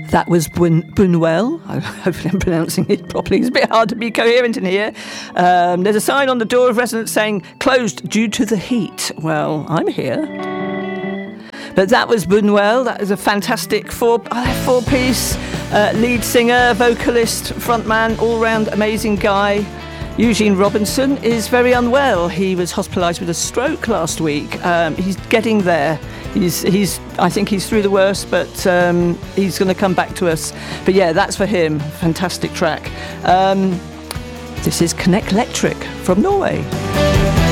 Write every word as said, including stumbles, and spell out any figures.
That was Bun- Bunuel. I hopefully I'm pronouncing it properly. It's a bit hard to be coherent in here. Um, there's a sign on the door of residence saying, closed due to the heat. Well, I'm here. But that was Bunuel. That is a fantastic four, uh, four-piece uh, lead singer, vocalist, frontman, all-round amazing guy. Eugene Robinson is very unwell. He was hospitalised with a stroke last week. Um, he's getting there. He's, he's. I think he's through the worst, but um, he's going to come back to us. But yeah, that's for him. Fantastic track. Um, this is Connect Electric from Norway.